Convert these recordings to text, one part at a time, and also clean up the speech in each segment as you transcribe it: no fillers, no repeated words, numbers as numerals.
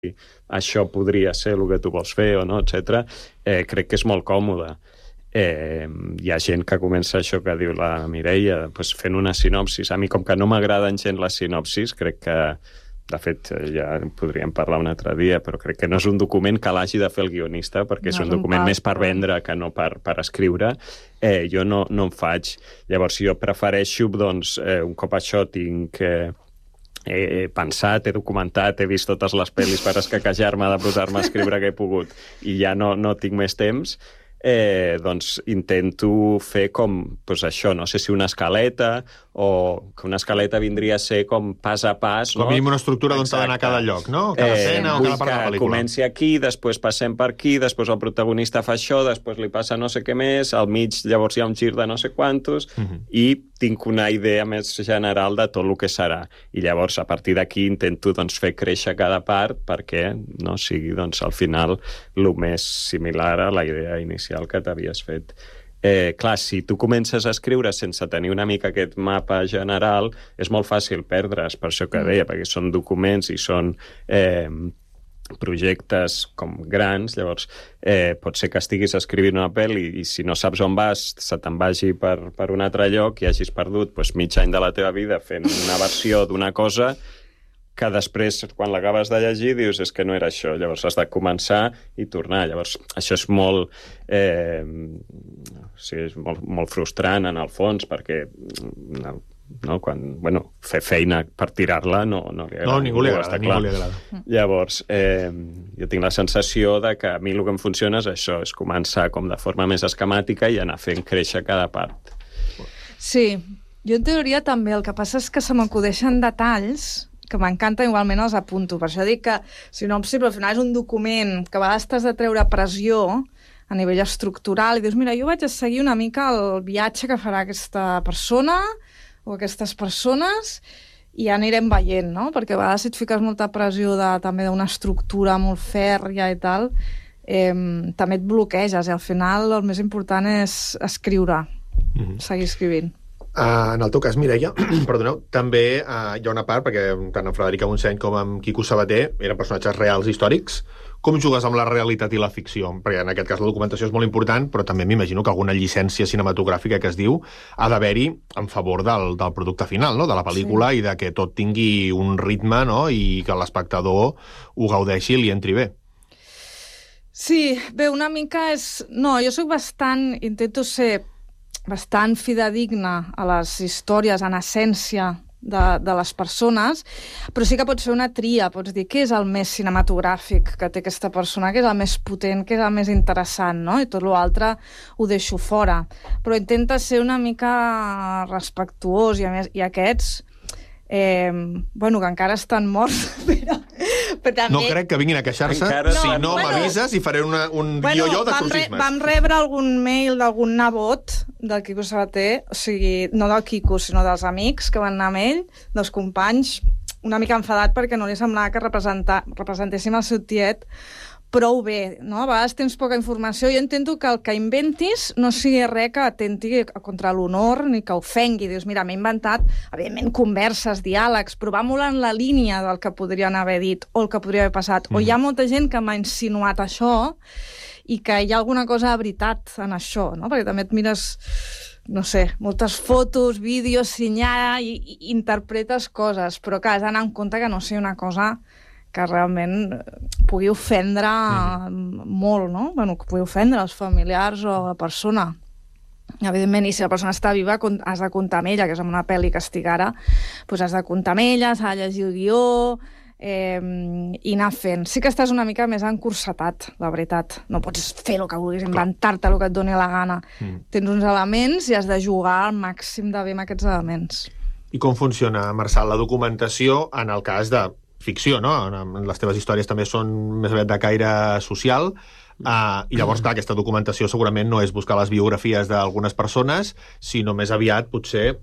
això podria ser el que tu vols fer o no, etc. Crec que és molt còmode. Hi ha gent que comença això que diu la Mireia, doncs fent una sinopsis. A mi, com que no m'agraden gent les sinopsis, crec que, de fet, ja en podríem parlar un altre dia, però crec que no és un document que l'hagi de fer el guionista, perquè és un document més per vendre que no per escriure. Jo no en faig. Llavors, jo prefereixo, doncs, un cop això tinc... he pensat, he documentat, he vist totes les pel·lis per escaquejar-me de posar-me a escriure que he pogut i ja no tinc més temps, doncs intento fer com, doncs això, no sé si una escaleta, o que una escaleta vindria a ser com pas a pas. Com a mínim una estructura d'on s'ha d'anar cada lloc, no? Cada escena o cada part de la pel·lícula. Comenci aquí, després passem per aquí, després el protagonista fa això, després li passa no sé què més, al mig llavors hi ha un gir de no sé quantos, i tinc una idea més general de tot el que serà. I llavors, a partir d'aquí, intento doncs, fer créixer cada part perquè no sigui doncs, al final el més similar a la idea inicial que t'havies fet. Clar, si tu comences a escriure sense tenir una mica aquest mapa general, és molt fàcil perdre's, per això que deia, perquè són documents i són projectes com grans, llavors pot ser que estiguis escrivint una pel·li i si no saps on vas, se te'n vagi per un altre lloc i hagis perdut doncs, mig any de la teva vida fent una versió d'una cosa que després, quan l'acabes de llegir, dius, és que no era això. Llavors has de començar i tornar. Llavors, això és molt... és molt frustrant, en el fons, perquè fer feina per tirar-la no li agrada. No, ningú li agrada. Llavors, jo tinc la sensació de que a mi el que em funciona és això, és començar com de forma més esquemàtica i anar fent créixer cada part. Sí, jo en teoria també. El que passa és que se m'acudeixen detalls que m'encanta, igualment els apunto. Per això dic que sinopsi, però al final és un document que a vegades t'has de treure pressió a nivell estructural i dius, mira, jo vaig a seguir una mica el viatge que farà aquesta persona o aquestes persones i ja anirem veient, no? Perquè a vegades si et fiques molta pressió també d'una estructura molt fèrria i tal, també et bloqueges i al final el més important és escriure, seguir escrivint. En el teu cas, Mireia, perdoneu, també hi ha una part, perquè tant en Frederica Montseny com en Quico Sabater eren personatges reals històrics. Com jugues amb la realitat i la ficció? Perquè en aquest cas la documentació és molt important, però també m'imagino que alguna llicència cinematogràfica que es diu ha d'haver-hi en favor del producte final, no? De la pel·lícula, sí. I de que tot tingui un ritme, no? I que l'espectador ho gaudeixi i li entri bé. Sí, bé, una mica és... No, jo soc intento ser bastant fidedigna a les històries en essència de les persones, però sí que pots fer una tria, pots dir què és el més cinematogràfic que té aquesta persona, què és el més potent, què és el més interessant, no? I tot l'altre ho deixo fora. Però intenta ser una mica respectuós i a més, i aquests que encara estan morts, però també... No crec que vinguin a queixar-se. Si no m'avises i faré un guió de crucismes. Vam rebre algun mail d'algun nebot del Quico Sabater, o sigui, no del Quico, sinó dels amics que van anar amb ell, dels companys, una mica enfadat perquè no li semblava que representéssim el seu tiet prou bé, no? A vegades tens poca informació. Jo intento que el que inventis no sigui res que atenti contra l'honor ni que ofengui. Dius, mira, m'he inventat, evidentment, converses, diàlegs, però va molt en la línia del que podrien haver dit o el que podria haver passat. O hi ha molta gent que m'ha insinuat això i que hi ha alguna cosa de veritat en això, no? Perquè també et mires, no sé, moltes fotos, vídeos, senyala i interpretes coses, però que has d'anar en compte que no sigui una cosa que realment pugui ofendre molt, no? Bueno, que pugui ofendre els familiars o la persona. Evidentment, i si la persona està viva, has de comptar amb ella, que és en una pel·li que estic ara, doncs has de comptar amb ella, s'ha de llegir el guió i anar fent. Sí que estàs una mica més encursetat, la veritat. No pots fer el que vulguis, inventar-te el que et doni la gana. Tens uns elements i has de jugar al màxim de bé amb aquests elements. I com funciona, Marçal, la documentació en el cas de ficció, no? Les teves històries també són més aviat de caire social, i llavors, clar, aquesta documentació segurament no és buscar les biografies d'algunes persones, sinó més aviat, potser,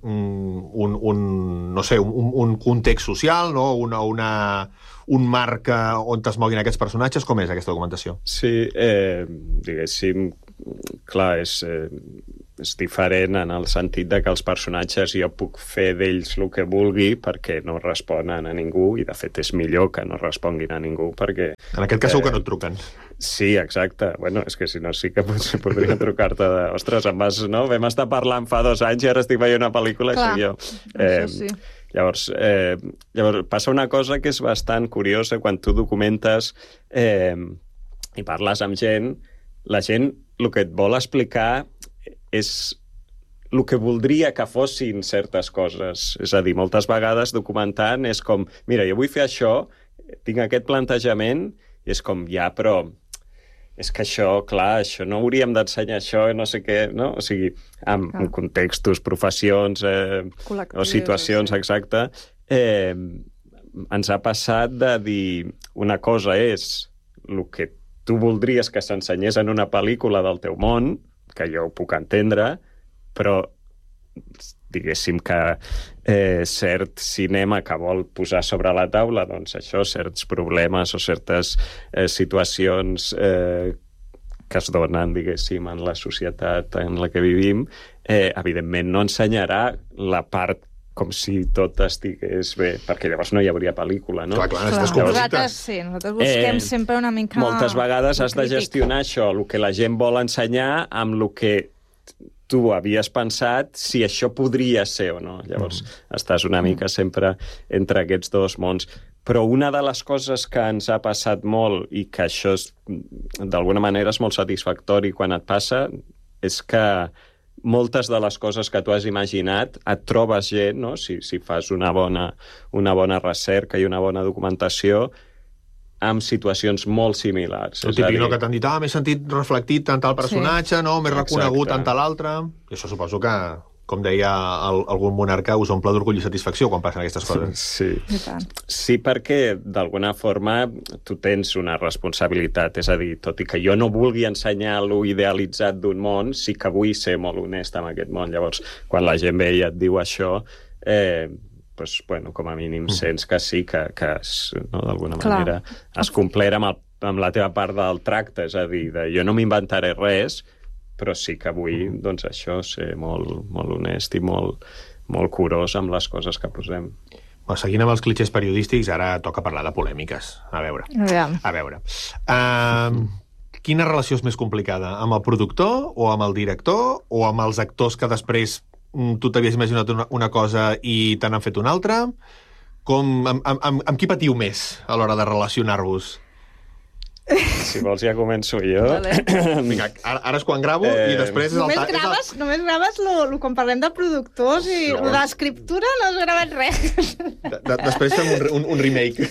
un context social, no? Un marc on es moguin aquests personatges. Com és aquesta documentació? Sí, diguéssim, clar, és diferent en el sentit de que els personatges jo puc fer d'ells el que vulgui perquè no responen a ningú, i de fet és millor que no responguin a ningú perquè... En aquest cas segur que no et truquen. Sí, exacte. Bueno, és que si no sí que potser podria trucar-te de... Ostres, em vas, no? Vam estar parlant fa 2 anys i ara estic veient una pel·lícula. Clar, i jo. això sí. Llavors, passa una cosa que és bastant curiosa quan tu documentes i parles amb gent, la gent el que et vol explicar és el que voldria que fossin certes coses. És a dir, moltes vegades documentant és com, mira, jo vull fer això, tinc aquest plantejament, i és com, ja, però és que això, clar, això no hauríem d'ensenyar això, no sé què, no? O sigui, en contextos, professions o situacions, sí. Exacte, ens ha passat de dir una cosa és el que tu voldries que s'ensenyés en una pel·lícula del teu món, que jo ho puc entendre, però diguéssim que cert cinema que vol posar sobre la taula, doncs això, certs problemes o certes situacions que es donen, diguéssim, en la societat en la que vivim, evidentment no ensenyarà la part com si tot estigués bé, perquè llavors no hi hauria pel·lícula, no? Clar, nosaltres busquem sempre una mica... Moltes vegades has de gestionar això, el que la gent vol ensenyar amb el que tu havies pensat, si això podria ser o no. Llavors, estàs una mica sempre entre aquests dos mons. Però una de les coses que ens ha passat molt, i que això d'alguna manera és molt satisfactori quan et passa, és que moltes de les coses que tu has imaginat et trobes gent, no? Si fas una bona recerca i una bona documentació, amb situacions molt similars. El típic que t'han dit, m'he sentit reflectit tant tal personatge, no? M'he reconegut tant l'altre. I això suposo que, com deia algun monarca, us omple d'orgull i satisfacció quan passen aquestes coses. Sí, sí, perquè d'alguna forma tu tens una responsabilitat, és a dir, tot i que jo no vulgui ensenyar lo idealitzat d'un món, sí que vull ser molt honest amb aquest món. Llavors, quan la gent ve i et diu això, doncs, bueno, com a mínim sents que sí, que no, d'alguna manera has complert amb la teva part del tracte, és a dir, jo no m'inventaré res, però sí que vull, doncs això, ser molt honest i molt curós amb les coses que posem. Seguint amb els clitxers periodístics, ara toca parlar de polèmiques. A veure. Quina relació és més complicada? Amb el productor o amb el director o amb els actors que després tu t'havies imaginat una cosa i te n'han fet una altra? Amb qui patiu més a l'hora de relacionar-vos? Si vols ja començo jo. Vinga, ara és quan gravo i després... Només graves quan parlem de productors i de l'escriptura no has gravat res. Després fem un remake.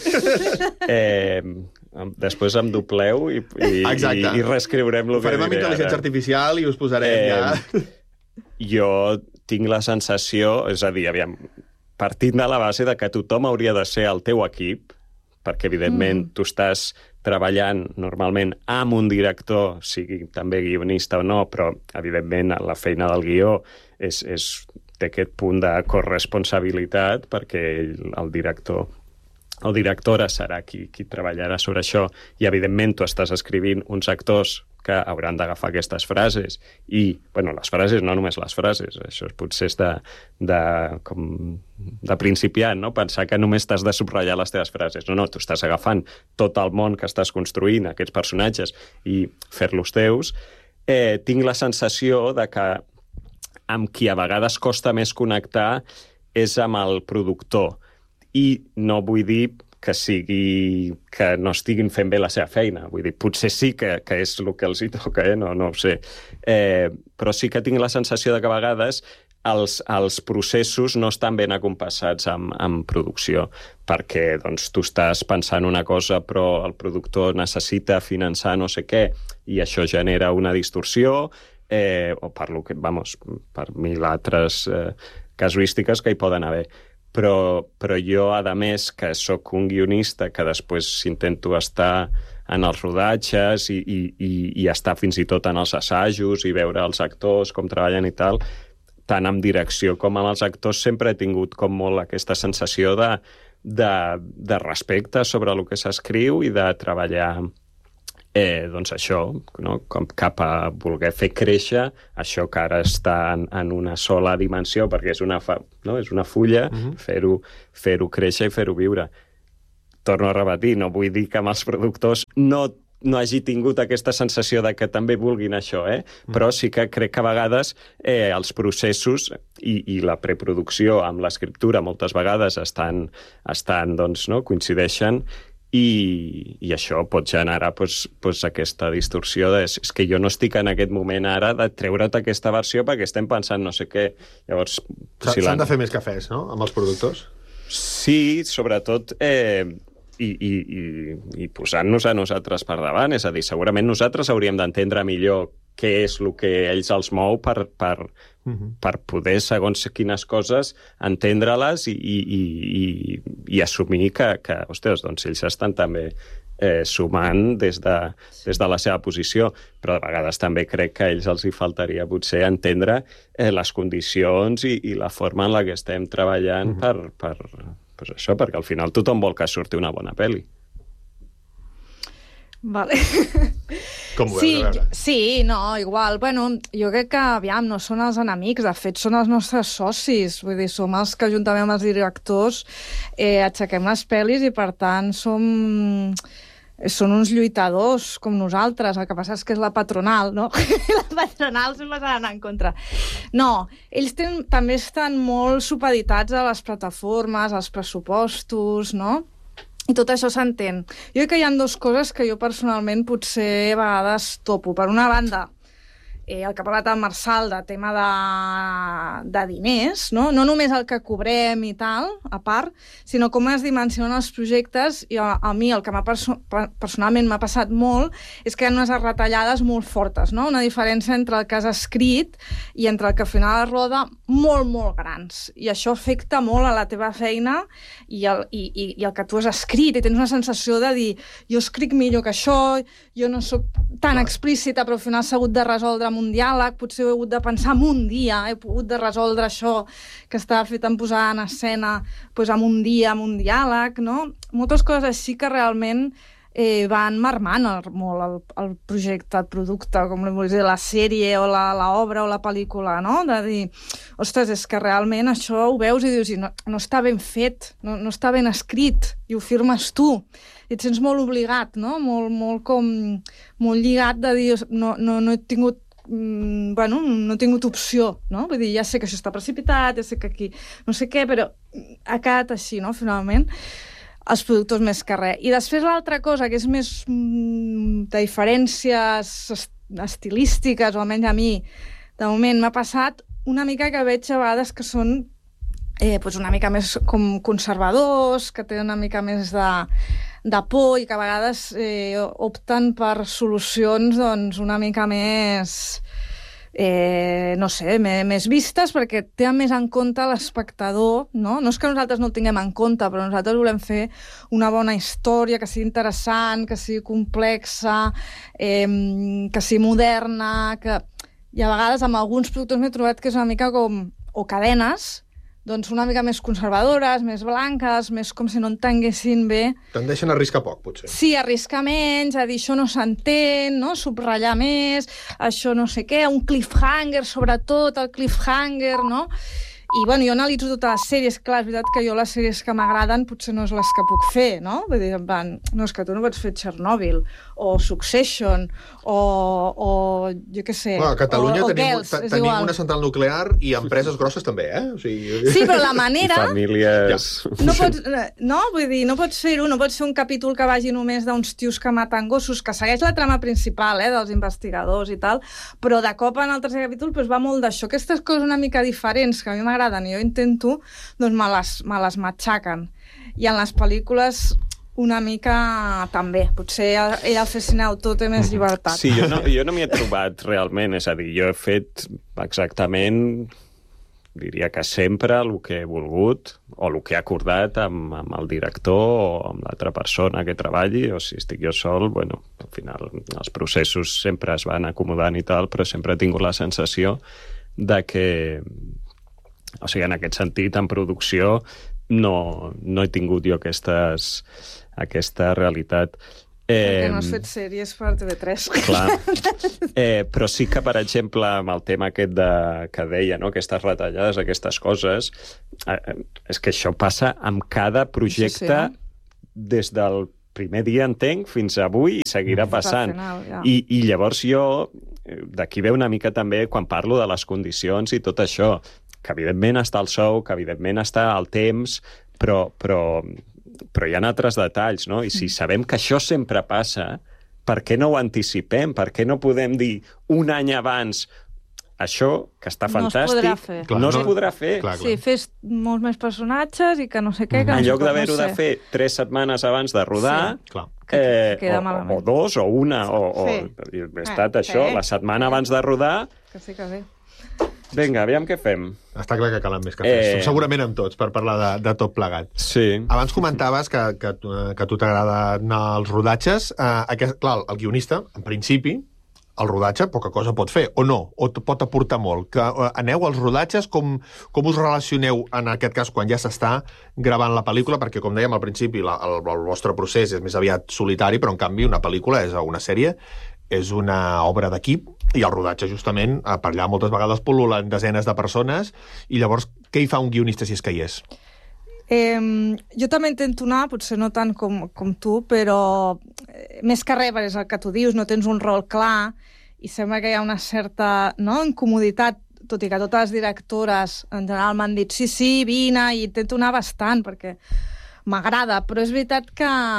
Després em dobleu i reescriurem el que diré. Farem amb intel·ligència artificial i us posarem ja... Jo tinc la sensació, és a dir, partint de la base de que tothom hauria de ser el teu equip, perquè evidentment tu estàs treballant normalment amb un director, sigui també guionista o no, però evidentment la feina del guió té aquest punt de corresponsabilitat perquè el director o directora serà qui treballarà sobre això, i evidentment tu estàs escrivint uns actors que hauran d'agafar aquestes frases i, bueno, les frases, no només les frases, això potser és de principiant, no? Pensar que només t'has de subratllar les teves frases. No, tu estàs agafant tot el món que estàs construint, aquests personatges, i fer-los teus. Tinc la sensació de que amb qui a vegades costa més connectar és amb el productor. I no vull dir que no estiguin fent bé la seva feina. Vull dir, potser sí que és el que els hi toca, no ho sé. Però sí que tinc la sensació de que a vegades els processos no estan ben acompassats amb producció, perquè doncs, tu estàs pensant una cosa però el productor necessita finançar no sé què, i això genera una distorsió, o per mil altres casuístiques que hi poden haver. Però jo, a més, que sóc un guionista que després intento estar en els rodatges i estar fins i tot en els assajos i veure els actors com treballen i tal, tant amb direcció com amb els actors sempre he tingut com molt aquesta sensació de respecte sobre el que s'escriu i de treballar doncs això, no? Com cap a voler fer créixer això que ara està en una sola dimensió, perquè és una fulla, fer-ho créixer i fer-ho viure. Torno a repetir, no vull dir que amb els productors no hagi tingut aquesta sensació de que també vulguin això, però sí que crec que a vegades els processos i la preproducció amb l'escriptura moltes vegades estan doncs, no? Coincideixen, i això pot generar aquesta distorsió de és que jo no estic en aquest moment ara de treure't aquesta versió perquè estem pensant no sé què. Llavors, s'han de fer més cafès, no?, amb els productors? Sí, sobretot i posant-nos a nosaltres per davant, és a dir, segurament nosaltres hauríem d'entendre millor què és el que ells els mou per poder, segons quines coses, entendre-les i assumir que ostres, doncs ells estan també sumant des de la seva posició, però de vegades també crec que a ells els hi faltaria potser entendre les condicions i la forma en la que estem treballant per això, perquè al final tothom vol que surti una bona pel·li. Vale. Com ho veus? Sí, no, igual. Bueno, jo crec que, aviam, no són els enemics, de fet, són els nostres socis. Vull dir, som els que, juntament amb els directors, aixequem les pel·lis i, per tant, són uns lluitadors com nosaltres. El que passa és que és la patronal, no? La patronal sempre s'ha d'anar en contra. No, ells també estan molt supeditats a les plataformes, als pressupostos, no? I tot això s'entén. Jo crec que hi ha dues coses que jo personalment potser a vegades topo. Per una banda, el que ha parlat el Marçal de tema de diners, no? No només el que cobrem i tal, a part, sinó com es dimensionen els projectes. I a mi el que personalment m'ha passat molt és que hi ha unes retallades molt fortes, no? Una diferència entre el que has escrit i entre el que al final es roda molt, molt grans. I això afecta molt a la teva feina i el que tu has escrit. I tens una sensació de dir, jo escric millor que això, jo no sóc tan explícita, però al final s'ha hagut de resoldre amb un diàleg, potser ho he hagut de pensar en un dia, he pogut de resoldre això que estava fet en posar en escena doncs en un dia, amb un diàleg, no? Moltes coses així que realment van marmant molt el projecte, el producte, com li vull dir, la sèrie o l'obra o la pel·lícula, no? De dir, ostres, és que realment això ho veus i dius, no està ben fet, no està ben escrit, i ho firmes tu. I et sents molt obligat, no? Molt lligat de dir, no he tingut no he tingut opció, no? Vull dir, ja sé que això està precipitat, ja sé que aquí no sé què, però ha quedat així, no? Finalment, els productors més que res. I després l'altra cosa, que és més de diferències estilístiques, o almenys a mi, de moment m'ha passat una mica que veig a vegades que són una mica més com conservadors, que tenen una mica més de por i que a vegades opten per solucions doncs, una mica més, no sé, més vistes, perquè tenen més en compte l'espectador, no? No és que nosaltres no el tinguem en compte, però nosaltres volem fer una bona història, que sigui interessant, que sigui complexa, que sigui moderna, i a vegades amb alguns productors m'he trobat que és una mica com, o cadenes, doncs una mica més conservadores, més blanques, més com si no entenguessin bé. Tendeixen a arriscar poc, potser. Sí, arriscar menys, a dir això no s'entén, no? Subratllar més, això no sé què, un cliffhanger, sobretot el cliffhanger, no? I, bueno, jo analitzo totes les sèries, clar, és veritat que jo les sèries que m'agraden potser no és les que puc fer, no? Vull dir, no, és que tu no pots fer Chernobyl, o Succession, o jo què sé, a Catalunya tenim una central nuclear i empreses grosses també, O sigui... Sí, però la manera... I famílies... Vull dir, no pots fer-ho, no pots fer un capítol que vagi només d'uns tios que maten gossos, que segueix la trama principal, dels investigadors i tal, però de cop en el tercer capítol va molt d'això. Aquestes coses una mica diferents, que a mi m'agraden i jo intento, doncs me les matxaquen. I en les pel·lícules una mica també. Potser ell al fer cineautor té més llibertat. Sí, jo no m'hi he trobat realment. És a dir, jo he fet exactament, diria que sempre, el que he volgut o el que he acordat amb el director o amb l'altra persona que treballi, o si estic jo sol, bueno, al final els processos sempre es van acomodant i tal, però sempre he tingut la sensació de que, o sigui, en aquest sentit, en producció, no he tingut jo aquesta realitat. Perquè no has fet sèries per TV3. Clar. Però sí que, per exemple, amb el tema aquest que deia, no? Aquestes retallades, aquestes coses, és que això passa amb cada projecte des del primer dia, entenc, fins avui, i seguirà passant. Final, ja. I llavors jo, d'aquí ve una mica també quan parlo de les condicions i tot això, que evidentment està el sou, que evidentment està el temps, però hi ha altres detalls, no? I si sabem que això sempre passa, per què no ho anticipem? Per què no podem dir un any abans això, que està fantàstic, no es podrà fer? Clar. Sí, fes molts més personatges i que no sé què... En lloc d'haver-ho de fer 3 setmanes abans de rodar, o 2, o 1, o he estat això, la setmana abans de rodar... Que sí, que sí. Vinga, aviam què fem. Està clar que calen més cafès. Segurament amb tots, per parlar de tot plegat. Sí. Abans comentaves que a tu t'agrada anar als rodatges. Clar, el guionista, en principi, el rodatge poca cosa pot fer, o no? O pot aportar molt? Que aneu als rodatges, com us relacioneu, en aquest cas, quan ja s'està gravant la pel·lícula? Perquè, com dèiem al principi, el vostre procés és més aviat solitari, però, en canvi, una pel·lícula és una sèrie, és una obra d'equip, i el rodatge, justament, per allà moltes vegades pol·lulen desenes de persones, i llavors, què hi fa un guionista si és que hi és? Jo també intento anar, potser no tant com tu, però més que res, és el que tu dius, no tens un rol clar, i sembla que hi ha una certa incomoditat, tot i que totes les directores en general m'han dit sí, vine, i intento anar bastant, perquè m'agrada, però és veritat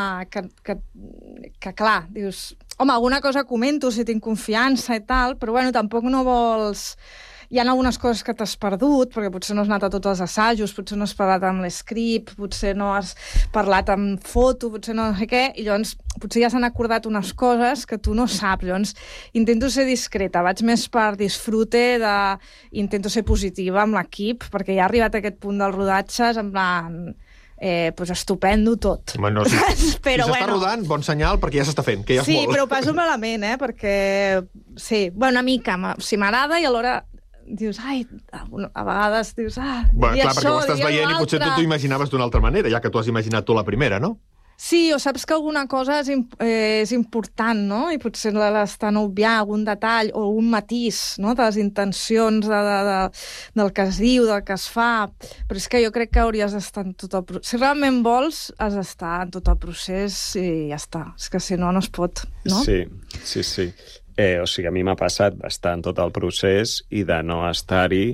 que clar, dius... Home, alguna cosa comento si tinc confiança i tal, però bueno, tampoc no vols... Hi ha algunes coses que t'has perdut, perquè potser no has anat a tots els assajos, potser no has parlat amb l'escript, potser no has parlat amb foto, potser no sé què, i llavors potser ja s'han acordat unes coses que tu no saps. Llavors intento ser discreta, vaig més per disfrute, intento ser positiva amb l'equip, perquè ja ha arribat a aquest punt dels rodatges, en plan... pues estupendo tot. Bueno, si s'està rodant, bon senyal, perquè ja s'està fent, que ja és molt. Sí, però ho passo malament, perquè... Sí, una mica, si m'agrada, i alhora dius, a vegades dius, clar, perquè ho estàs veient i potser tu t'ho imaginaves d'una altra manera, ja que tu has imaginat tu la primera, no? Sí, o saps que alguna cosa és important, no? I potser l'estan obviant algun detall o algun matís, no?, de les intencions del que es diu, del que es fa. Però és que jo crec que hauries d'estar en tot el procés. Si realment vols, has d'estar en tot el procés i ja està. És que si no, no es pot, no? Sí. O sigui, a mi m'ha passat d'estar en tot el procés i de no estar-hi...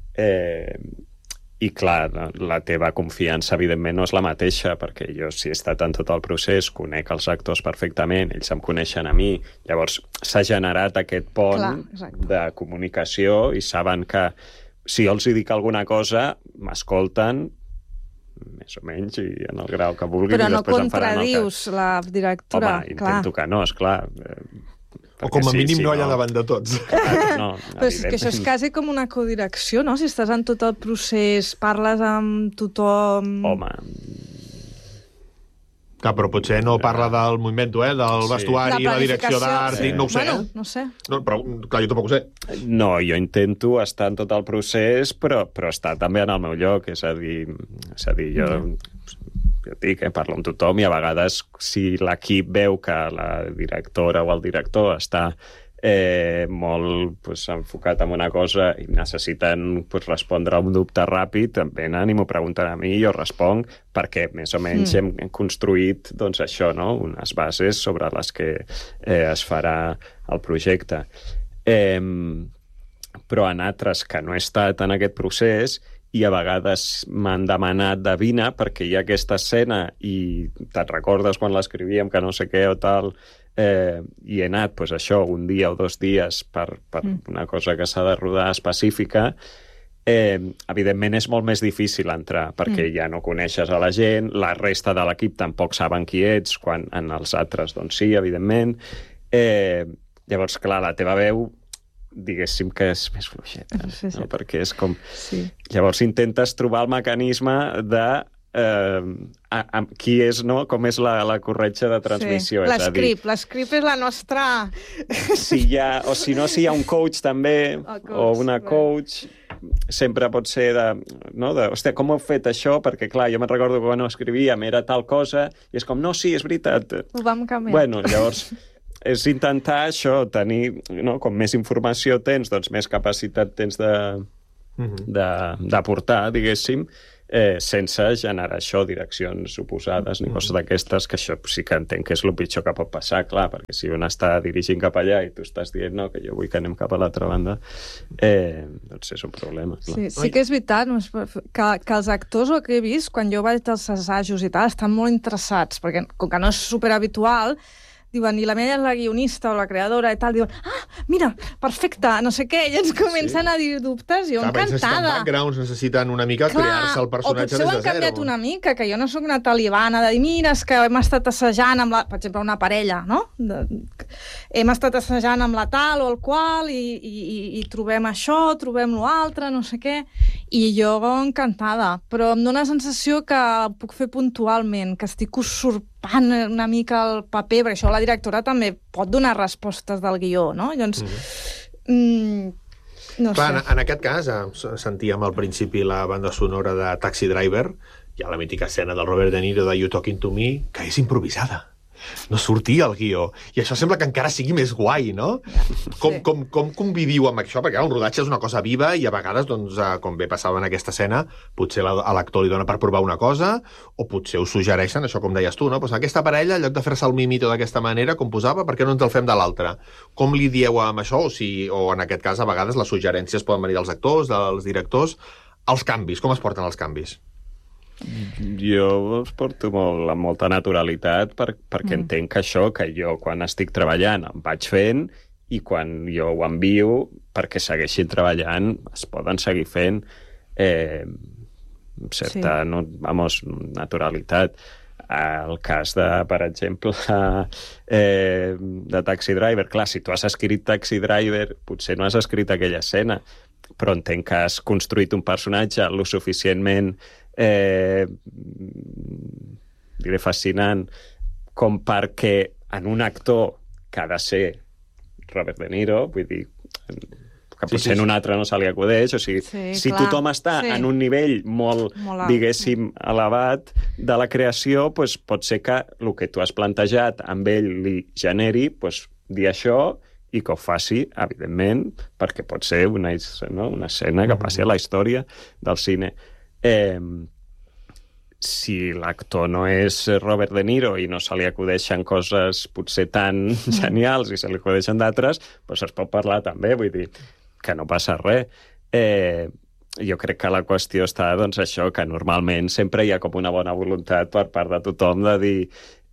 I clar, la teva confiança, evidentment, no és la mateixa, perquè jo, si he estat en tot el procés, conec els actors perfectament, ells em coneixen a mi, llavors s'ha generat aquest pont de comunicació i saben que si jo els hi dic alguna cosa, m'escolten més o menys i en el grau que vulguin. Però no contradius la directora. Home, intento que no, esclar. O com a mínim no allà davant de tots. No, però és que això és quasi com una codirecció, no? Si estàs en tot el procés, parles amb tothom... Home... Clar, però potser no parla del moviment, del vestuari, la direcció d'art... No ho sé. Bueno, no sé. No, però, clar, jo tampoc ho sé. No, jo intento estar en tot el procés, però estar també en el meu lloc. És a dir, jo dic, parlo amb tothom i a vegades si l'equip veu que la directora o el director està molt enfocat en una cosa i necessiten respondre a un dubte ràpid, venen i m'ho pregunten a mi i jo responc, perquè més o menys hem construït això, no? Unes bases sobre les que es farà el projecte. Però en altres que no he estat en aquest procés i a vegades m'han demanat de vine perquè hi ha aquesta escena i te'n recordes quan l'escrivíem que no sé què o tal, i he anat, això, un dia o 2 dies per una cosa que s'ha de rodar específica, evidentment és molt més difícil entrar perquè ja no coneixes a la gent, la resta de l'equip tampoc saben qui ets, quan en els altres, doncs sí, evidentment. Llavors, clar, la teva veu diguéssim que és més fluixeta, no? Perquè és com... Sí. Llavors intentes trobar el mecanisme de qui és, no? Com és la corretja de transmissió. Sí. L'escript és la nostra... Si hi ha, o si no, si hi ha un coach també, o una coach... sempre pot ser hòstia, com heu fet això? Perquè, clar, jo me'n recordo que quan ho escrivíem era tal cosa, i és com, no, sí, és veritat. Ho vam canviar. Bueno, llavors, és intentar això, tenir, no? Com més informació tens, doncs més capacitat tens d'aportar, diguéssim, sense generar això, direccions oposades ni coses d'aquestes, que això sí que entenc que és el pitjor que pot passar, clar, perquè si un està dirigint cap allà i tu estàs dient no, que jo vull que anem cap a l'altra banda, doncs és un problema. Clar. Sí que és veritat que els actors, el que he vist, quan jo vaig als assajos i tal, estan molt interessats, perquè com que no és superhabitual, diuen, i la meva és la guionista o la creadora i tal, diuen, mira, perfecte, no sé què, i ens comencen a dir dubtes, jo encantada. Backgrounds necessiten una mica crear-se el personatge des de zero. O potser ho han canviat una mica, que jo no sóc una talibana de dir, mira, és que hem estat assajant amb per exemple, una parella, no? Hem estat assajant amb la tal o el qual i trobem això, trobem l'altre, no sé què, i jo encantada, però em dóna la sensació que ho puc fer puntualment, que estic usurpant una mica el paper, perquè això la directora també pot donar respostes del guió, no? Llavors, no clar, sé. En aquest cas, sentíem al principi la banda sonora de Taxi Driver, hi ha la mítica escena del Robert De Niro de You Talking to Me, que és improvisada. No sortia el guió. I això sembla que encara sigui més guai, no? Com conviviu amb això? Perquè un rodatge és una cosa viva i a vegades, doncs, com bé passava en aquesta escena, potser a l'actor li dona per provar una cosa o potser us suggereixen, això com deies tu, no? Pues aquesta parella, en lloc de fer-se el mimito d'aquesta manera, com posava, per què no ens el fem de l'altra? Com li dieu amb això? O en aquest cas, a vegades, les suggerències poden venir dels actors, dels directors. Els canvis, com es porten els canvis? Jo els porto amb molta naturalitat perquè entenc que això, que jo quan estic treballant em vaig fent i quan jo ho envio perquè segueixin treballant es poden seguir fent amb certa naturalitat. El cas de, per exemple, de Taxi Driver, clar, si tu has escrit Taxi Driver potser no has escrit aquella escena, però entenc que has construït un personatge lo suficientment diré fascinant com perquè en un actor que ha de ser Robert De Niro, vull dir que potser en un altre no se li acudeix, o sigui, si tothom està en un nivell molt diguéssim, elevat de la creació, doncs pot ser que el que tu has plantejat amb ell li generi, doncs dir això i que ho faci, evidentment, perquè pot ser una escena que passi a la història del cine. Si l'actor no és Robert De Niro i no se li acudeixen coses potser tan genials i se li acudeixen d'altres, doncs es pot parlar també, vull dir que no passa res. Jo crec que la qüestió està, doncs, això, que normalment sempre hi ha com una bona voluntat per part de tothom de dir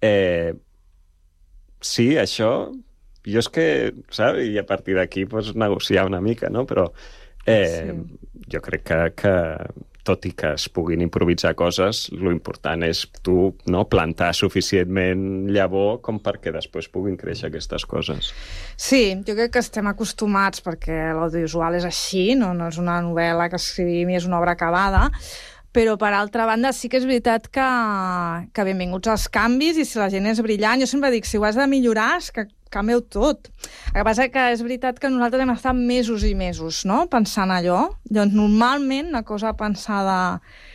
sí, això, jo és que, saps? I a partir d'aquí pues, negociar una mica, no? Però jo crec que tot i que es puguin improvisar coses, lo important és tu plantar suficientment llavor com perquè després puguin créixer aquestes coses. Sí, jo crec que estem acostumats perquè l'audiovisual és així, no és una novel·la que escrivim i és una obra acabada, però per altra banda sí que és veritat que benvinguts als canvis i si la gent és brillant, jo sempre dic, si ho has de millorar és que canvieu tot. El que passa que és veritat que nosaltres hem estat mesos i mesos, no?, pensant allò. Llavors, normalment, una cosa pensada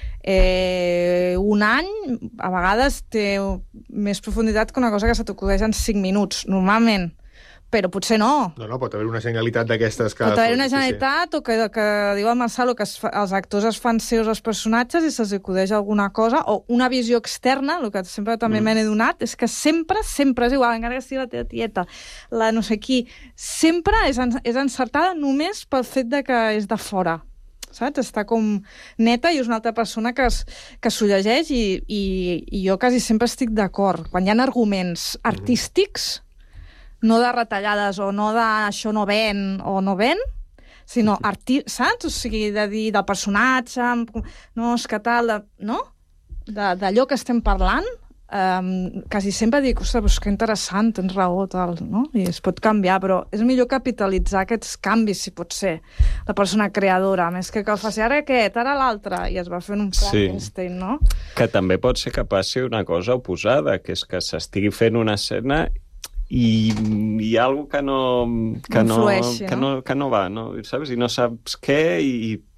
un any, a vegades té més profunditat que una cosa que se t'acudeix en 5 minuts, normalment. Però potser no. No, pot haver una genialitat d'aquestes que... Pot haver una genialitat o que diu el Marcelo que els actors es fan seus els personatges i se'ls acudeix alguna cosa, o una visió externa, el que sempre també me n'he donat, és que sempre és igual, encara que sigui la teva tieta, la no sé qui, sempre és encertada només pel fet de que és de fora. Saps? Està com neta i és una altra persona que s'ho llegeix i jo quasi sempre estic d'acord. Quan hi ha arguments artístics, no de retallades o no de això no ven o no ven, sinó saps? O sigui, de dir del personatge, no, és que tal, no? D'allò que estem parlant, quasi sempre dic, ostres, que interessant, tens raó, tal, no? I es pot canviar, però és millor capitalitzar aquests canvis, si pot ser, la persona creadora, més que el faci ara aquest, ara l'altre, i es va fent un Frankenstein, no? Que també pot ser que passi una cosa oposada, que és que s'estigui fent una escena i hi ha alguna cosa que no va, no? Saps? I no saps què i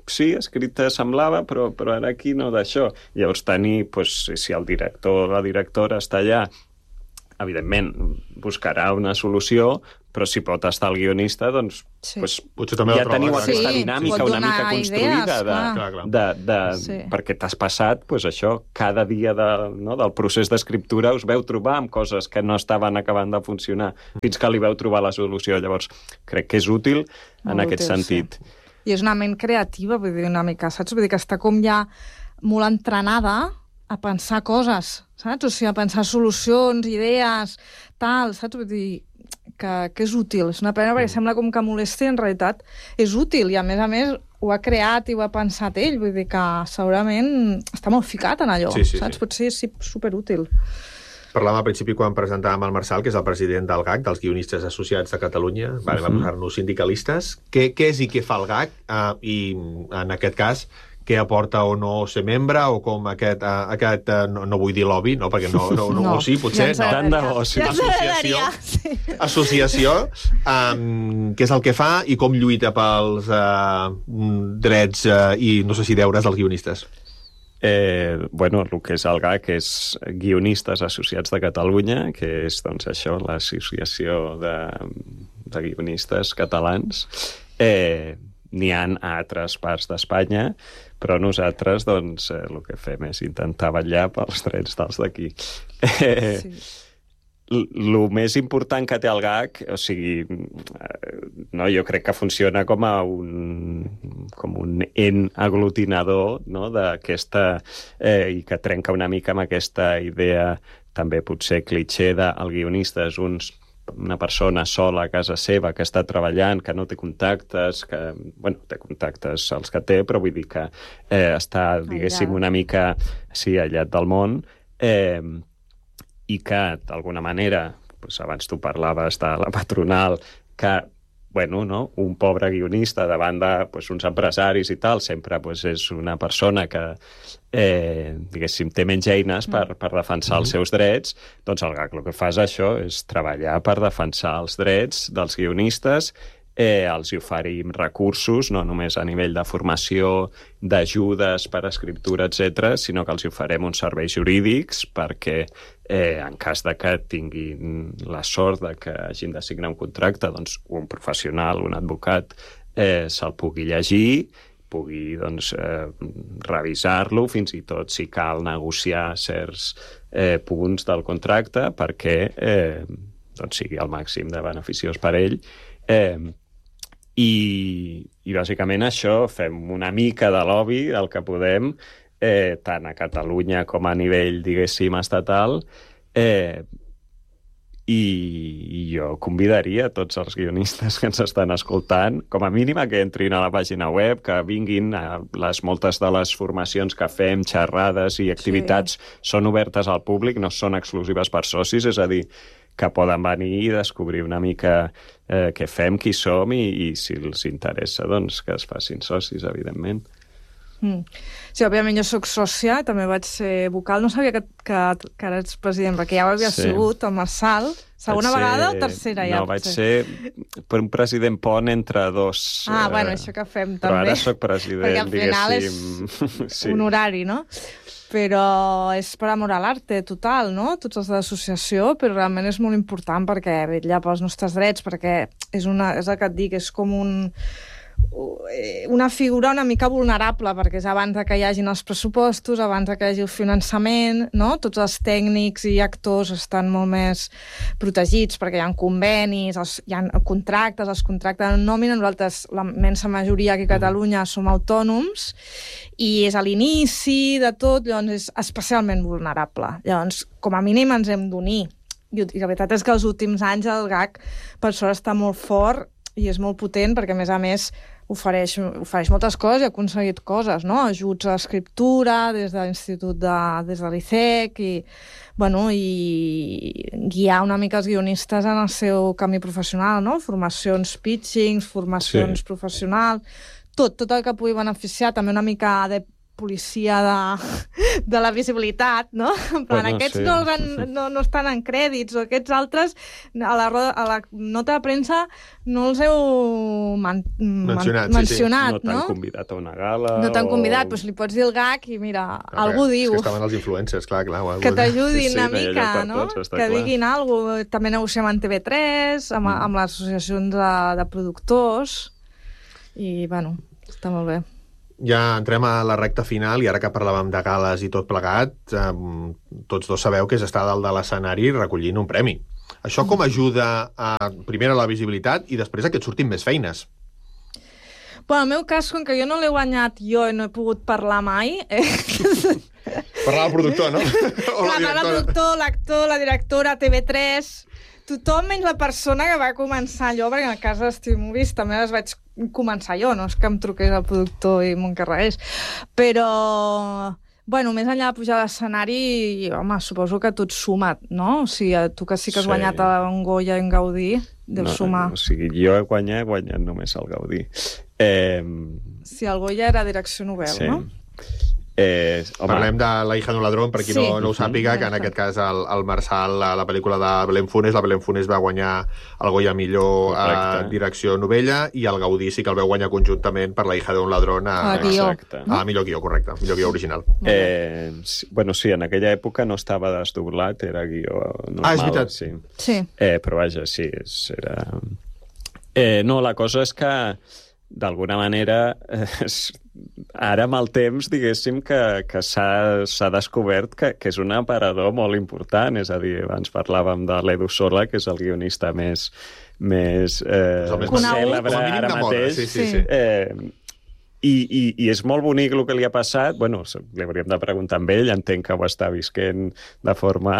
sí, escrita semblava, però ara aquí no d'això. Llavors tenir, doncs, si el director o la directora està allà, evidentment buscarà una solució, però si pot estar el guionista, doncs, potser també ja teniu aquesta dinàmica una mica construïda perquè t'has passat això, cada dia del procés d'escriptura us veu trobar amb coses que no estaven acabant de funcionar fins que li veu trobar la solució. Llavors, crec que és útil en aquest sentit. I és una ment creativa, vull dir, una mica, saps? Vull dir que està com ja molt entrenada a pensar coses, saps? O sigui, a pensar solucions, idees, tal, saps? Vull dir que és útil. És una pena perquè sembla com que molesta i en realitat és útil i a més ho ha creat i ho ha pensat ell. Vull dir que segurament està molt ficat en allò, saps? Potser és superútil. Parlàvem al principi quan presentàvem el Marçal, que és el president del GAC, dels Guionistes Associats de Catalunya. Va posar-nos sindicalistes. Què és i què fa el GAC? I en aquest cas, què aporta o no ser membre, o com aquest no vull dir lobby, no, perquè no sí, potser, tant de bo, sí. Associació, què és el que fa i com lluita pels drets i, no sé si deures, dels guionistes. El que és el GAC és Guionistes Associats de Catalunya, que és, doncs, això, l'associació de guionistes catalans. N'hi ha a altres parts d'Espanya, però nosaltres, doncs, el que fem és intentar vetllar pels drets dels d'aquí. El més important que té el GAC, o sigui, jo crec que funciona com un ent aglutinador, no?, d'aquesta, i que trenca una mica amb aquesta idea també potser clitxer del guionista és una persona sola a casa seva que està treballant, que no té contactes, té contactes els que té, però vull dir que està, diguéssim, una mica aïllat del món, i que, d'alguna manera, abans tu parlaves de la patronal, que un pobre guionista davant d'uns empresaris i tal, sempre és una persona que, diguéssim, té menys eines per defensar els seus drets. Doncs el GAC el que fa és això, és treballar per defensar els drets dels guionistes, els hi oferim recursos, no només a nivell de formació, d'ajudes per a escriptura, etc., sinó que els hi oferem uns serveis jurídics perquè en cas de que tinguin la sort de que hagin de signar un contracte, doncs un professional, un advocat, se'l pugui llegir, pugui revisar-lo, fins i tot si cal negociar certs punts del contracte perquè sigui el màxim de beneficiós per ell. I bàsicament això, fem una mica de lobby del que podem, tant a Catalunya com a nivell, diguéssim, estatal, i jo convidaria tots els guionistes que ens estan escoltant, com a mínim que entrin a la pàgina web, que vinguin a moltes de les formacions que fem, xerrades i activitats són obertes al públic, no són exclusives per socis, és a dir, que poden venir i descobrir una mica què fem, qui som i si els interessa, doncs, que es facin socis, evidentment. Sí, òbviament jo soc sòcia, també vaig ser vocal, no sabia que ara ets president, perquè ja ho havia sigut, el Marçal, segona vegada o tercera ja? No, vaig ser per un president pont entre dos. Això que fem també. Però ara soc president, diguéssim. Perquè al final és honorari, no? Però és per amor a l'arte total, no? Tots els de l'associació, però realment és molt important perquè vetlla pels nostres drets, perquè és el que et dic, és com una figura una mica vulnerable, perquè és abans que hi hagin els pressupostos, abans que hi hagi el finançament, no? Tots els tècnics i actors estan molt més protegits perquè hi ha convenis, hi ha contractes, els contractes en nòmina, nosaltres, la immensa majoria aquí a Catalunya, som autònoms, i és a l'inici de tot, llavors és especialment vulnerable. Llavors, com a mínim ens hem d'unir. I la veritat és que els últims anys el GAC, per sort, està molt fort i és molt potent perquè, a més, ofereix moltes coses i ha aconseguit coses, no? Ajuts a l'escriptura des de l'Institut, des de l'ICEC i guiar una mica els guionistes en el seu camí professional, no? Formacions pitchings, formacions professionals, tot el que pugui beneficiar, també una mica de policia de la visibilitat, no? En plan, aquests no estan en crèdits, o aquests altres, a la nota de premsa no els heu mencionat, no t'han convidat a una gala. No t'han convidat, doncs li pots dir el gag i mira, algú diu. És que estaven els influencers, clar. Que t'ajudin una mica, no? Que diguin alguna cosa. També negociem amb TV3, amb les associacions de productors, i, bueno, està molt bé. Ja entrem a la recta final i ara que parlàvem de gales i tot plegat, tots dos sabeu que és estar dalt de l'escenari recollint un premi. Això com ajuda primer a la visibilitat i després a que et surtin més feines? Bueno, en el meu cas, com que jo no l'he guanyat jo i no he pogut parlar mai... Parlar al productor, no? Parlar al productor, l'actor, la directora, TV3... Tothom menys la persona que va començar allò, perquè en el cas dels TV Movies també les vaig començar jo, no és que em truqués el productor i m'ho encarregués. Però, bueno, més enllà de pujar a l'escenari, home, suposo que tot suma, no? O sigui, tu que sí que has guanyat un Goya en Gaudí, deus sumar. O sigui, jo he guanyat només el Gaudí. Sí, el Goya era direcció novel·la, no? Parlem de La hija d'un ladrón, per qui no ho sàpiga, que en aquest cas el Marçal, la pel·lícula de Belén Funes, la Belén Funes va guanyar el Goya millor direcció novella, i el Gaudí sí que el veu guanyar conjuntament per La hija d'un ladrón a millor guió, correcte, millor guió original. Bueno, sí, en aquella època no estava desdoblat, era guió normal. És veritat. Sí. Però vaja, sí, era... No, la cosa és que d'alguna manera, ara amb el temps, diguéssim, que s'ha descobert que és un aparador molt important. És a dir, abans parlàvem de l'Edu Sola, que és el guionista més cèlebre ara mateix. I és molt bonic el que li ha passat. Bueno, li hauríem de preguntar amb ell, entenc que ho està visquent de forma...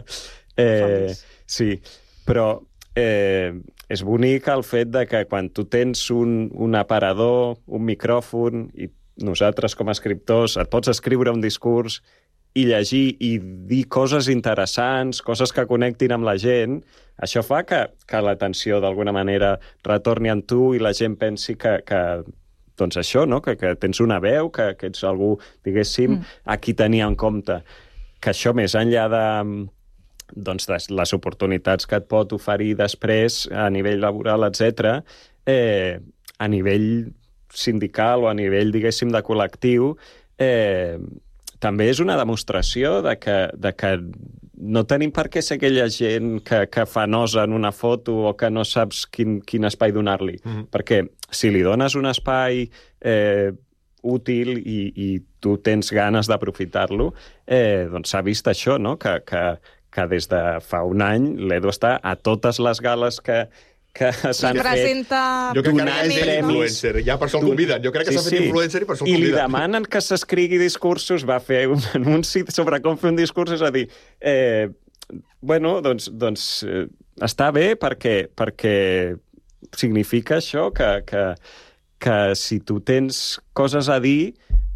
Sí, però... és bonic el fet de que quan tu tens un aparador, un micròfon, i nosaltres com a escriptors et pots escriure un discurs i llegir i dir coses interessants, coses que connectin amb la gent, això fa que l'atenció d'alguna manera retorni en tu i la gent pensi que doncs això, no? Que tens una veu, que ets algú, diguéssim, a qui tenir en compte. Que això, més enllà de les oportunitats que et pot oferir després a nivell laboral, etc., a nivell sindical o a nivell, diguéssim, de col·lectiu, també és una demostració de que no tenim per què ser aquella gent que fa nosa en una foto o que no saps quin espai donar-li. Perquè si li dones un espai útil i tu tens ganes d'aprofitar-lo, doncs s'ha vist això, no? Que des de fa un any l'Edu està a totes les gales que s'han fet. Jo crec que ara és influencer, ja per això el conviden. Jo crec que s'ha fet influencer i per això el conviden. I li demanen que s'escrigui discursos, va fer un anunci sobre com fer un discurs, és a dir, bueno, doncs està bé perquè significa això, que si tu tens coses a dir,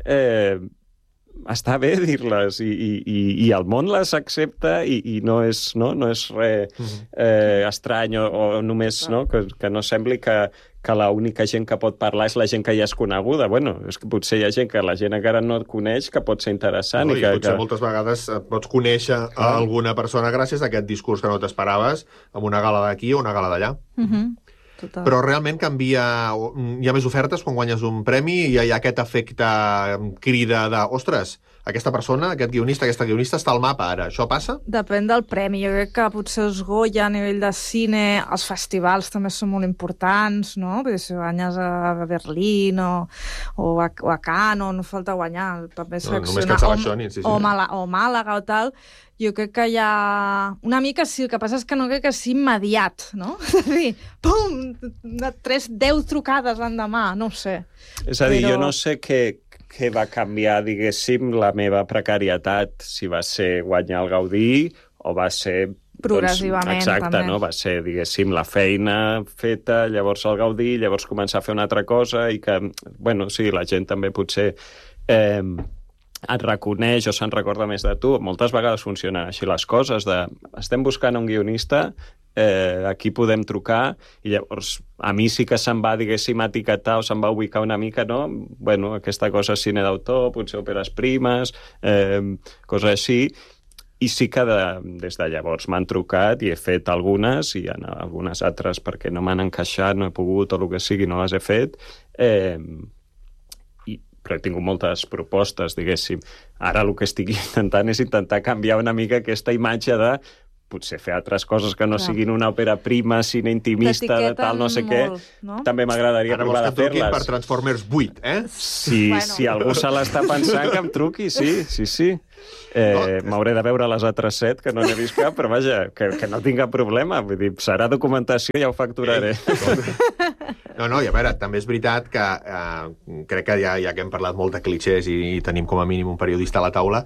està bé dir-les i el món les accepta i no és res estrany o només que no sembli que l'única gent que pot parlar és la gent que ja és coneguda. Bueno, és que potser hi ha gent que la gent encara no et coneix, que pot ser interessant. I potser moltes vegades pots conèixer alguna persona gràcies a aquest discurs que no t'esperaves en una gala d'aquí o una gala d'allà. Total. Però realment canvia... Hi ha més ofertes quan guanyes un premi i hi ha aquest efecte crida de ostres, aquesta persona, aquest guionista, aquesta guionista està al mapa ara. Això passa? Depèn del premi. Jo crec que potser els Goya a nivell de cine, els festivals també són molt importants, no? Perquè si guanyes a Berlín o a Cannes, no falta guanyar. També només pensava això, o Màlaga o tal. Jo crec que hi ha... Una mica sí, el que passa és que no crec que sigui immediat, no? És a dir, pum, 10 trucades l'endemà, no ho sé. És a dir, jo no sé què va canviar, diguéssim, la meva precarietat, si va ser guanyar el Gaudí o va ser... Progressivament, exacte, també. No? Va ser, diguéssim, la feina feta, llavors el Gaudí, llavors començar a fer una altra cosa i que, bueno, sí, la gent també potser... et reconeix o se'n recorda més de tu. Moltes vegades funcionen així les coses, estem buscant un guionista, aquí podem trucar, i llavors a mi sí que se'm va, diguéssim, etiquetar o se'm va ubicar una mica, no? Bueno, aquesta cosa és cine d'autor, potser òperes primes, coses així, i sí que des de llavors m'han trucat i he fet algunes, i algunes altres perquè no m'han encaixat, no he pogut, o el que sigui, no les he fet, però he tingut moltes propostes, diguéssim. Ara el que estic intentant és intentar canviar una mica aquesta imatge de potser fer altres coses que no siguin una òpera prima, cine intimista, de tal, no sé què. No? També m'agradaria provar de fer-les. Per Transformers 8, Si algú se l'està pensant, que em truqui, sí. M'hauré de veure les altres 7, que no n'he vist cap, però vaja, que no tinc cap problema. Vull dir, serà documentació i ja ho facturaré. No, i a veure, també és veritat que crec que ja que hem parlat molt de clichés i tenim com a mínim un periodista a la taula,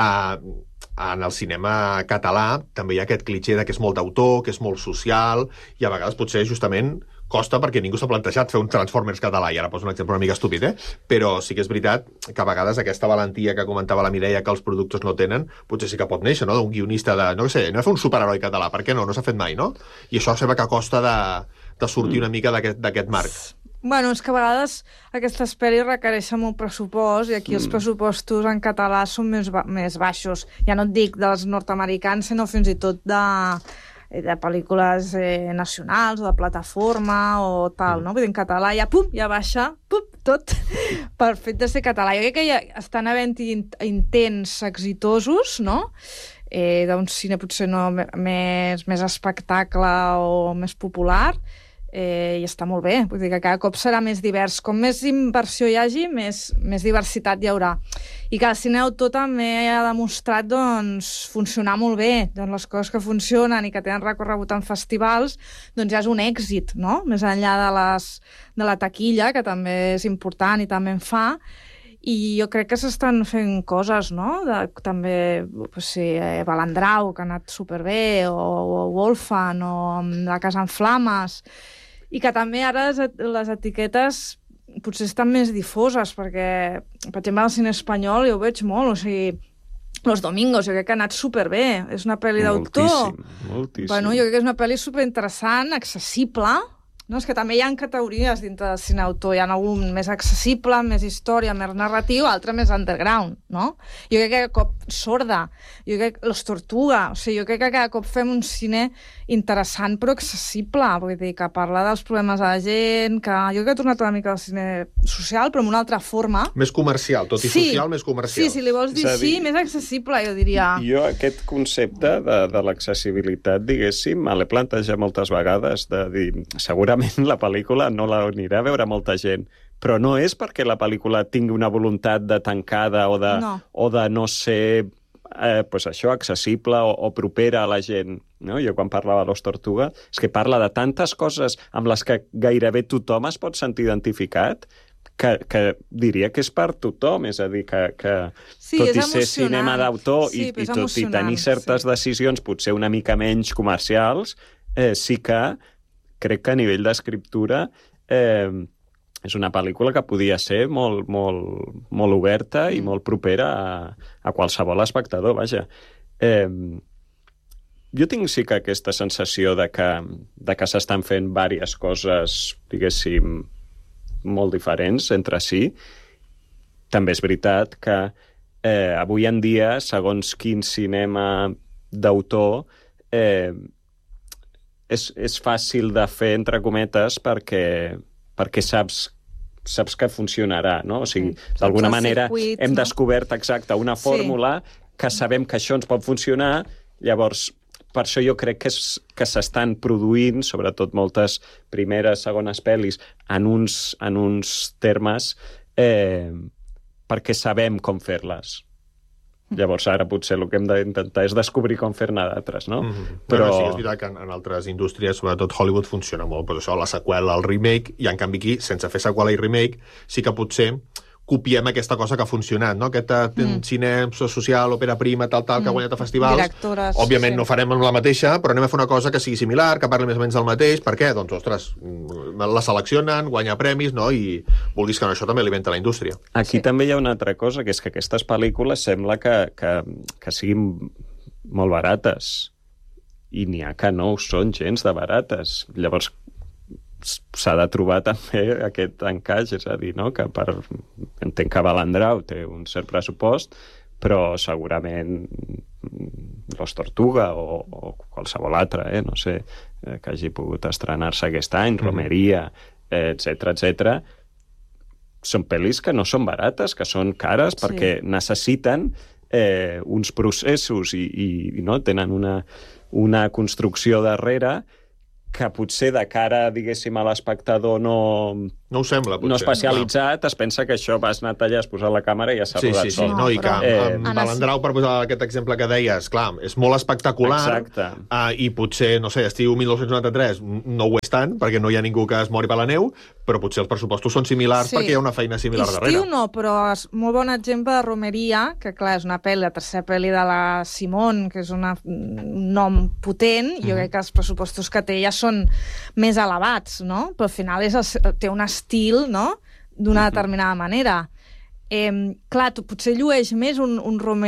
en el cinema català també hi ha aquest cliché de que és molt d'autor, que és molt social, i a vegades potser justament costa perquè ningú s'ha plantejat fer un Transformers català, i ara poso un exemple una mica estúpid, però sí que és veritat que a vegades aquesta valentia que comentava la Mireia que els productors no tenen, potser sí que pot néixer, no?, d'un guionista de, no sé, no fer un superheroi català, per què no? No s'ha fet mai, no? I això sembla que costa de sortir una mica d'aquest marc. Bueno, és que a vegades aquestes pel·lis requereixen molt pressupost i aquí els pressupostos en català són més baixos. Ja no et dic dels nord-americans, sinó fins i tot de pel·lícules nacionals o de plataforma o tal, no? Vull dir, en català ja, ja baixa, tot per fet de ser català. Jo crec que ja estan havent-hi intents exitosos, no?, d'un cine potser no més espectacle o més popular, i està molt bé, vull dir que cada cop serà més divers. Com més inversió hi hagi, més diversitat hi haurà. I que el cine d'autor també ha demostrat, doncs, funcionar molt bé. Doncs les coses que funcionen i que tenen recorregut en festivals, doncs ja és un èxit, no? Més enllà de la taquilla, que també és important i també en fa. I jo crec que s'estan fent coses, no? També, Balandrau, que ha anat superbé, o Wolfan, o La casa en flames, i que també ara les etiquetes potser estan més difoses, perquè, per exemple, al cine espanyol jo ho veig molt, o sigui, Los Domingos, jo crec que ha anat superbé, és una pel·li d'autor. Moltíssim. Bueno, jo crec que és una pel·li superinteressant, accessible. No, és que també hi ha categories dintre del cine d'autor. Hi ha algun més accessible, més història, més narratiu, altre més underground, no? Jo crec que cada cop Sorda, jo crec que Los Tortuga, o sigui, jo crec que cada cop fem un cine interessant però accessible, vull dir, que parla dels problemes de la gent, que jo crec que ha tornat una mica al cine social, però amb una altra forma. Més comercial, tot i social, més comercial. Sí, si li vols dir així, més accessible, jo diria. Jo aquest concepte de l'accessibilitat, diguéssim, me l'he plantejat moltes vegades, de dir, segurament la pel·lícula no l'anirà a veure molta gent, però no és perquè la pel·lícula tingui una voluntat de tancada o de no ser pues això, accessible o propera a la gent. No? Jo quan parlava de Los Tortuga és que parla de tantes coses amb les que gairebé tothom es pot sentir identificat que diria que és per tothom, és a dir, que sí, tot i ser cinema d'autor i tot i tenir certes decisions potser una mica menys comercials, sí que crec que a nivell d'escriptura és una pel·lícula que podia ser molt, molt, molt oberta i molt propera a qualsevol espectador, vaja. Jo tinc sí que aquesta sensació de que s'estan fent diverses coses, diguéssim, molt diferents entre si. També és veritat que avui en dia, segons quin cinema d'autor, és fàcil de fer, entre cometes, perquè saps que funcionarà, no? O sigui, d'alguna manera hem descobert exacte una fórmula que sabem que això ens pot funcionar, llavors per això jo crec que s'estan produint, sobretot moltes primeres, segones pel·lis, en uns termes perquè sabem com fer-les. Llavors ara potser el que hem d'intentar és descobrir com fer-ne d'altres, no? Però sí, és veritat que en altres indústries, sobretot Hollywood, funciona molt, però això, la seqüela, el remake, i en canvi aquí, sense fer seqüela i remake, sí que potser copiem aquesta cosa que ha funcionat, no? Aquest cine social, òpera prima, tal, que ha guanyat a festivals. Directores, òbviament no farem la mateixa, però anem a fer una cosa que sigui similar, que parli més o menys del mateix. Per què? Doncs, ostres, la seleccionen, guanya premis, no? I vulguis que no, això també alimenta la indústria. Aquí també hi ha una altra cosa, que és que aquestes pel·lícules sembla que siguin molt barates, i n'hi ha que no ho són gens de barates. Llavors s'ha de trobar també aquest encaix, és a dir, no? Que entenc que Balandrau té un cert pressupost, però segurament Los Tortuga o qualsevol altre, no sé, que hagi pogut estrenar-se aquest any, Romeria, etc, són pel·lis que no són barates, que són cares, perquè necessiten uns processos i no tenen una construcció darrere que potser de cara, diguéssim, a l'espectador no ho sembla, potser. No especialitzat, es pensa que això vas anar allà, has posat la càmera i ja s'ha rodat sol. No, i que amb Balandrau, per posar aquest exemple que deies, clar, és molt espectacular, i potser, no sé, estiu 1993 no ho és tant, perquè no hi ha ningú que es mori per la neu, però potser els pressupostos són similars perquè hi ha una feina similar darrere. Estiu no, però és molt bon exemple de Romeria, que clar, és una pel·li, la tercera pel·li de la Simone, que és un nom potent, jo crec que els pressupostos que té ja són més elevats, no? Però al final té un estil, no?, d'una determinada manera. Clar, tu potser llueix més un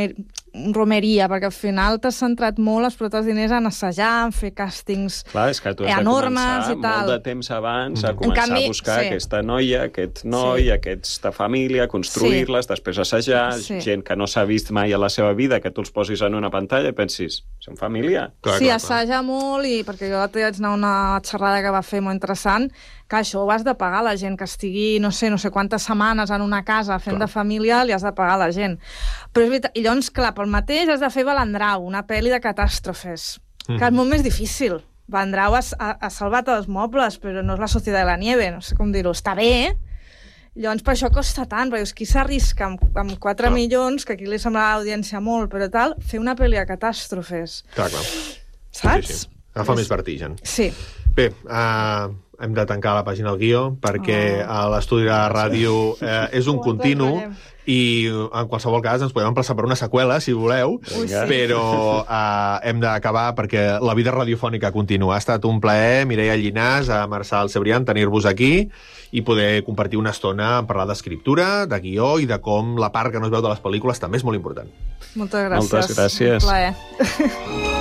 Romeria, perquè al final t'has centrat molt, has posat els diners en assajar, en fer càstings enormes i tal. Clar, és que tu has de començar molt de temps abans a començar a buscar aquesta noia, aquest noi, aquesta família, construir-les, després assajar, gent que no s'ha vist mai a la seva vida, que tu els posis en una pantalla i pensis, són família. Sí, assaja molt, perquè jo vaig anar a una xerrada que va fer molt interessant, que això ho has de pagar a la gent que estigui no sé quantes setmanes en una casa fent de família, li has de pagar a la gent. Però és veritat, i llavors, clar, pel mateix has de fer Balandrau, una pel·li de catàstrofes, que és molt més difícil. Balandrau ha salvat els mobles, però no és la Societat de la Nieve, no sé com dir-ho, està bé. Llavors, per això costa tant, perquè qui s'arrisca amb 4 milions, que aquí li sembla a l'audiència molt, però tal, fer una pel·li de catàstrofes. Clar. Saps? Agafa més vertigen. Sí. Bé, hem de tancar la pàgina del guió perquè l'estudi de ràdio és un continu i en qualsevol cas ens podem emplaçar per una seqüela si voleu, però hem d'acabar perquè la vida radiofònica continua. Ha estat un plaer, Mireia Llinàs, a Marçal Cebrián, tenir-vos aquí i poder compartir una estona a parlar d'escriptura, de guió i de com la part que no es veu de les pel·lícules també és molt important. Moltes gràcies. Moltes gràcies. Un plaer.